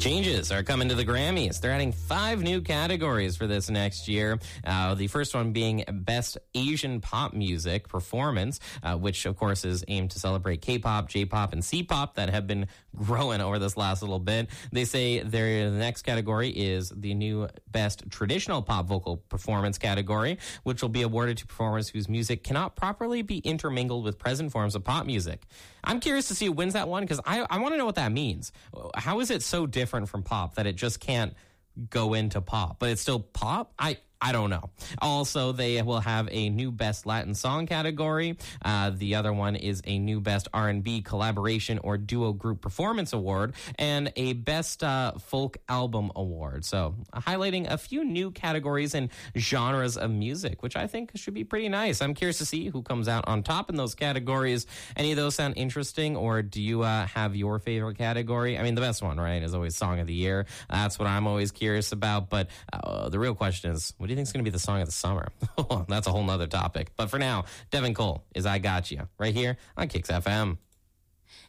Changes are coming to the Grammys. They're adding 5 new categories for this next year. The first one being Best Asian Pop Music Performance, which, of course, is aimed to celebrate K-pop, J-pop, and C-pop that have been growing over this last little bit. They say the next category is the new Best Traditional Pop Vocal Performance category, which will be awarded to performers whose music cannot properly be intermingled with present forms of pop music. I'm curious to see who wins that one because I want to know what that means. How is it so different from pop that it just can't go into pop, but it's still pop? I don't know. Also, they will have a new Best Latin Song category. The other one is a new Best R&B Collaboration or Duo Group Performance Award and a Best Folk Album Award. So, highlighting a few new categories and genres of music, which I think should be pretty nice. I'm curious to see who comes out on top in those categories. Any of those sound interesting, or do you have your favorite category? I mean, the best one, right, is always Song of the Year. That's what I'm always curious about. But the real question is, what do you think is going to be the song of the summer? That's a whole nother topic. But for now, Devin Cole is I Got You right here on Kicks FM.